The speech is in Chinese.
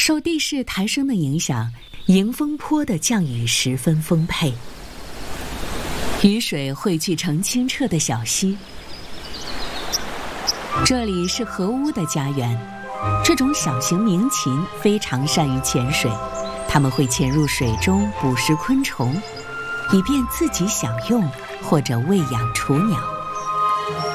受地势抬升的影响，迎风坡的降雨十分丰沛，雨水汇聚成清澈的小溪。这里是河乌的家园，这种小型鸣禽非常善于潜水，它们会潜入水中捕食昆虫，以便自己享用或者喂养雏鸟。